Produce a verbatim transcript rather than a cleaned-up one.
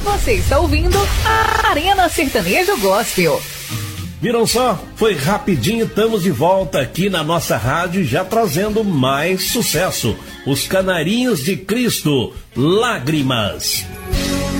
Você está ouvindo a Arena Sertanejo Gospel. Viram só? Foi rapidinho, estamos de volta aqui na nossa rádio, já trazendo mais sucesso. Os Canarinhos de Cristo, Lágrimas.